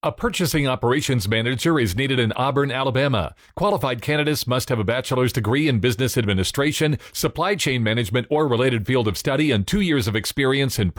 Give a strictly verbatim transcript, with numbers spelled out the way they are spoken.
A purchasing operations manager is needed in Auburn, Alabama. Qualified candidates must have a bachelor's degree in business administration, supply chain management, or related field of study, and two years of experience in